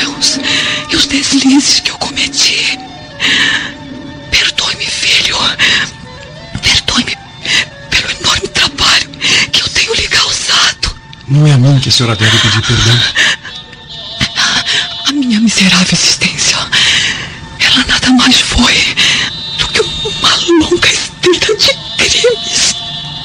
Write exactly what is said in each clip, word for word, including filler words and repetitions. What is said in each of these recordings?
erros e os deslizes que eu cometi. Perdoe-me, filho. Perdoe-me pelo enorme trabalho que eu tenho lhe causado. Não é a mim que a senhora deve pedir perdão. A minha miserável existência, ela nada mais foi do que uma longa esteira de crimes,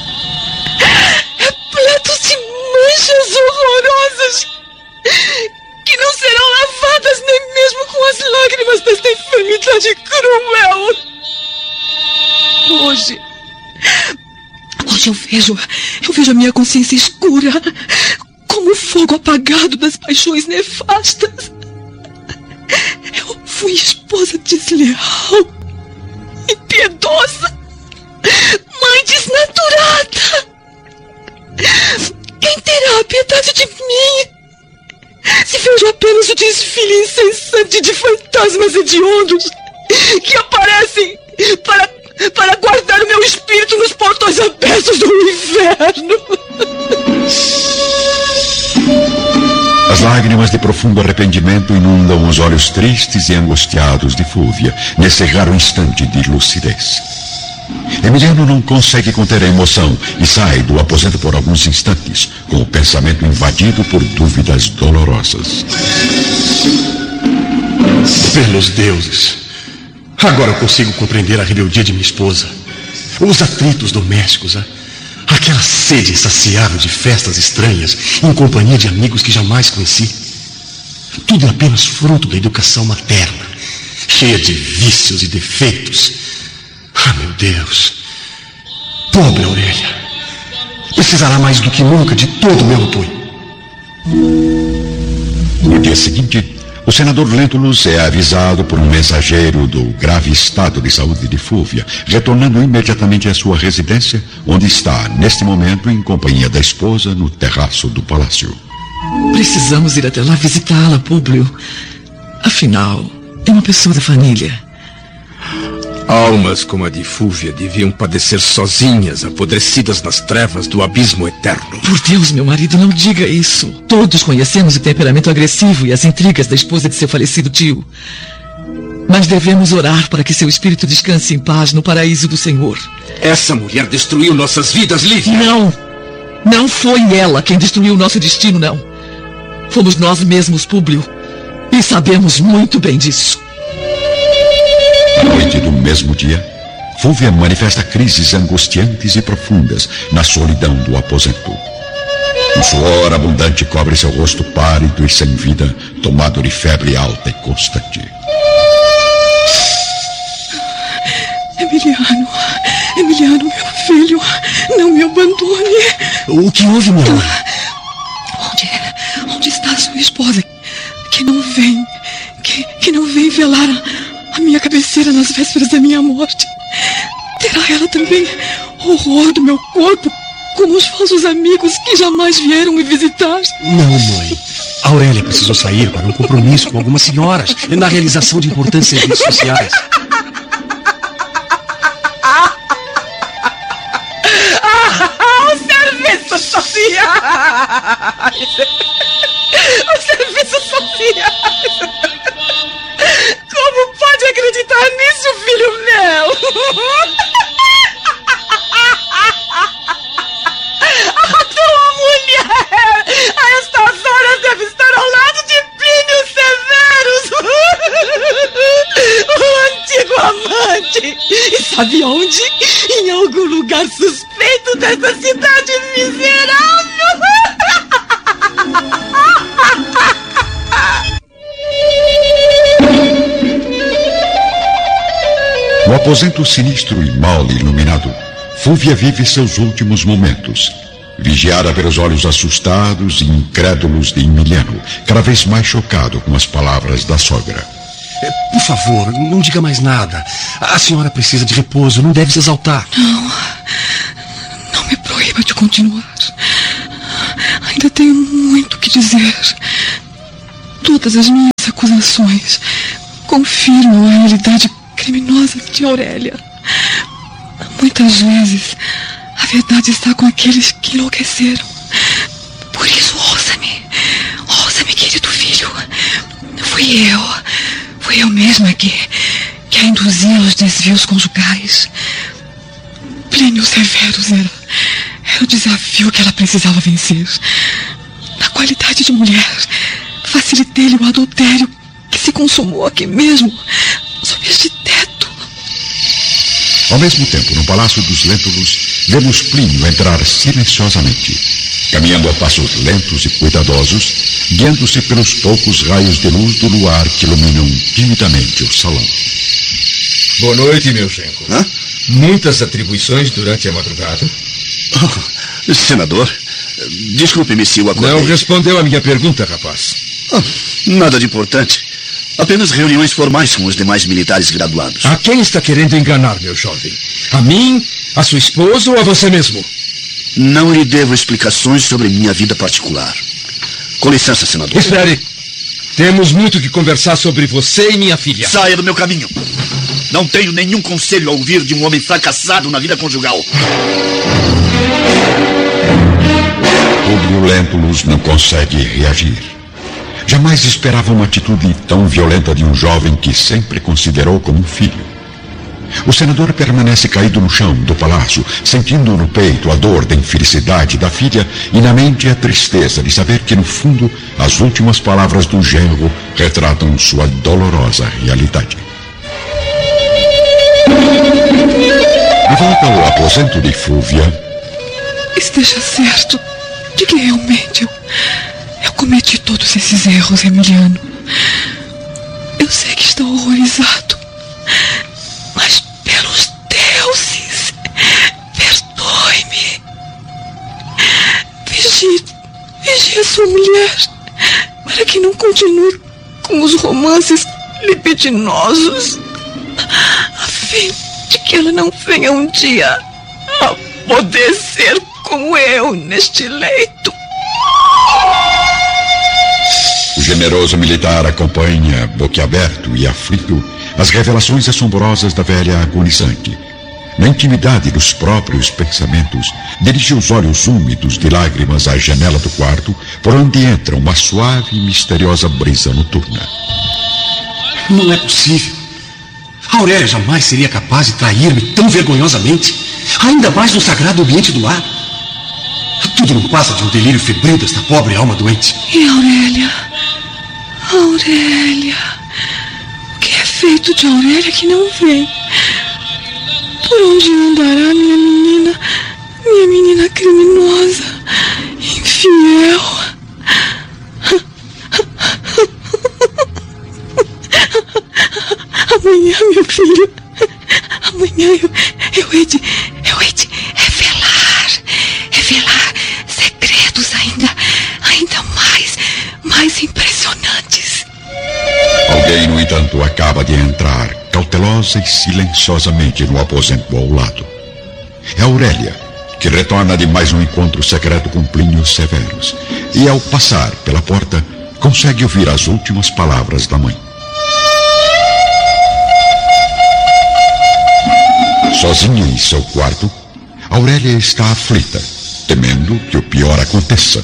repletos de manchas horrorosas que não serão lavadas nem mesmo com as lágrimas desta enfermidade cruel. Hoje, hoje eu vejo, eu vejo a minha consciência escura como o fogo apagado das paixões nefastas. Eu fui esposa desleal, impiedosa, mãe desnaturada. Quem terá a piedade de mim se vejo apenas o desfile incessante de fantasmas hediondos que aparecem para, para guardar o meu espírito nos portões abertos do inferno? As lágrimas de profundo arrependimento inundam os olhos tristes e angustiados de Fúvia, nesse raro instante de lucidez. Emiliano não consegue conter a emoção e sai do aposento por alguns instantes, com o pensamento invadido por dúvidas dolorosas. Pelos deuses! Agora eu consigo compreender a rebeldia de minha esposa, os atritos domésticos, a... aquela sede insaciável de festas estranhas em companhia de amigos que jamais conheci. Tudo é apenas fruto da educação materna, cheia de vícios e defeitos. Ah, meu Deus! Pobre Aurélia! Precisará mais do que nunca de todo o meu apoio. No dia seguinte, o senador Lentulus é avisado por um mensageiro do grave estado de saúde de Fúvia, retornando imediatamente à sua residência, onde está, neste momento, em companhia da esposa, no terraço do palácio. Precisamos ir até lá visitá-la, Públio. Afinal, é uma pessoa da família. Almas como a de Fúvia deviam padecer sozinhas, apodrecidas nas trevas do abismo eterno. Por Deus, meu marido, não diga isso. Todos conhecemos o temperamento agressivo e as intrigas da esposa de seu falecido tio. Mas devemos orar para que seu espírito descanse em paz no paraíso do Senhor. Essa mulher destruiu nossas vidas, Lívia. Não! Não foi ela quem destruiu o nosso destino, não. Fomos nós mesmos, Públio. E sabemos muito bem disso. À noite do mesmo dia, Fúvia manifesta crises angustiantes e profundas na solidão do aposento. Um suor abundante cobre seu rosto pálido e sem vida, tomado de febre alta e constante. Emiliano, Emiliano, meu filho, não me abandone. O que houve, minha mãe? Onde, onde está a sua esposa? Que não vem, que, que não vem velar a... a minha cabeceira nas vésperas da minha morte. Terá ela também horror do meu corpo, como os falsos amigos que jamais vieram me visitar? Não, mãe. A Aurélia precisou sair para um compromisso com algumas senhoras na realização de importantes serviços sociais. O serviço social! O serviço social! Como pode acreditar nisso, filho meu? A tua mulher, a estas horas, deve estar ao lado de Plínio Severus, o antigo amante. E sabe onde? Em algum lugar suspeito dessa cidade miserável. No aposento sinistro e mal iluminado, Fúvia vive seus últimos momentos, vigiada pelos olhos assustados e incrédulos de Emiliano, cada vez mais chocado com as palavras da sogra. Por favor, não diga mais nada. A senhora precisa de repouso, não deve se exaltar. Não, não me proíba de continuar. Ainda tenho muito que dizer. Todas as minhas acusações confirmam a realidade criminosa de Aurélia. Muitas vezes a verdade está com aqueles que enlouqueceram. Por isso, ouça-me, ouça-me, querido filho. Fui eu. Fui eu mesma que, que a induzia aos desvios conjugais. Plínio Severus era, era o desafio que ela precisava vencer. Na qualidade de mulher, facilitei-lhe o adultério que se consumou aqui mesmo, sob este teto. Ao mesmo tempo, no Palácio dos Lentulus, vemos Plínio entrar silenciosamente, caminhando a passos lentos e cuidadosos, guiando-se pelos poucos raios de luz do luar que iluminam timidamente o salão. Boa noite, meu genro. Hã? Muitas atribuições durante a madrugada. Oh, senador, desculpe-me se eu acordei. Não respondeu a minha pergunta, rapaz. Oh, nada de importante. Apenas reuniões formais com os demais militares graduados. A quem está querendo enganar, meu jovem? A mim, a sua esposa ou a você mesmo? Não lhe devo explicações sobre minha vida particular. Com licença, senador. Espere. Temos muito que conversar sobre você e minha filha. Saia do meu caminho. Não tenho nenhum conselho a ouvir de um homem fracassado na vida conjugal. Públio Lentulus não consegue reagir. Jamais esperava uma atitude tão violenta de um jovem que sempre considerou como um filho. O senador permanece caído no chão do palácio, sentindo no peito a dor da infelicidade da filha e na mente a tristeza de saber que, no fundo, as últimas palavras do genro retratam sua dolorosa realidade. De volta ao aposento de Fúvia, Esteja certo de que realmente eu, eu cometi todos esses erros, Emiliano. Eu sei que estou horrorizado, mas pelos deuses, perdoe-me. Vigie, vigie a sua mulher, para que não continue com os romances libidinosos, a fim de que ela não venha um dia a poder ser como eu neste leito. o generoso militar acompanha, boquiaberto e aflito, as revelações assombrosas da velha agonizante. Na intimidade dos próprios pensamentos, dirige os olhos úmidos de lágrimas à janela do quarto, por onde entra uma suave e misteriosa brisa noturna. Não é possível. A Aurélia jamais seria capaz de trair-me tão vergonhosamente, ainda mais no sagrado ambiente do lar. Tudo não passa de um delírio febril desta pobre alma doente. E Aurélia? Aurélia? O que é feito de Aurélia que não vem? Por onde andará minha menina, minha menina criminosa, infiel? Amanhã, meu filho, amanhã eu, eu hei de, eu hei de revelar, revelar segredos ainda, ainda mais, mais impressionantes. Alguém, no entanto, acaba de entrar, cautelosa e silenciosamente, no aposento ao lado. É Aurélia, que retorna de mais um encontro secreto com Plínio Severus, e ao passar pela porta, consegue ouvir as últimas palavras da mãe. Sozinha em seu quarto, Aurélia está aflita, temendo que o pior aconteça.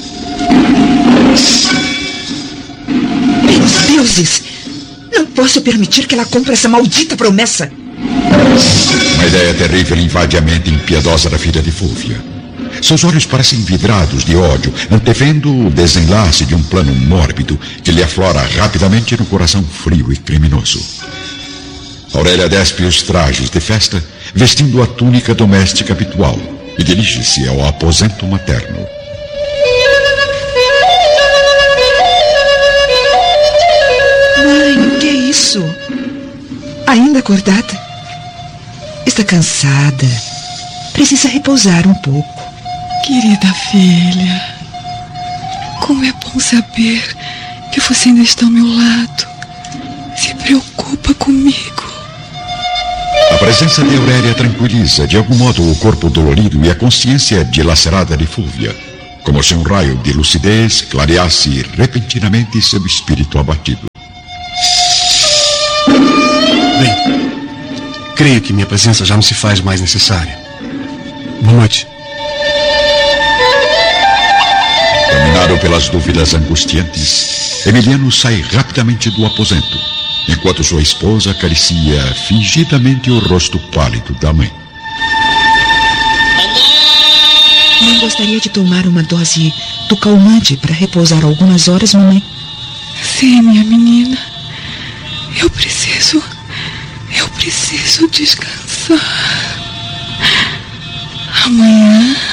Meus deuses! Não posso permitir que ela cumpra essa maldita promessa. Uma ideia terrível invade a mente impiedosa da filha de Fúvia. Seus olhos parecem vidrados de ódio, antevendo o desenlace de um plano mórbido que lhe aflora rapidamente no coração frio e criminoso. Aurélia despe os trajes de festa, vestindo a túnica doméstica habitual, e dirige-se ao aposento materno. Mãe, o que é isso? Ainda acordada? Está cansada. Precisa repousar um pouco. Querida filha, como é bom saber que você ainda está ao meu lado. Se preocupa comigo. A presença de Aurélia tranquiliza, de algum modo, o corpo dolorido e a consciência dilacerada de Fúvia, como se um raio de lucidez clareasse repentinamente seu espírito abatido. Bem, creio que minha presença já não se faz mais necessária. Boa noite. Dominado pelas dúvidas angustiantes, Emiliano sai rapidamente do aposento, enquanto sua esposa acaricia fingidamente o rosto pálido da mãe. Não gostaria de tomar uma dose do calmante para repousar algumas horas, mamãe? Sim, minha menina. Eu preciso... Eu preciso descansar. Amanhã...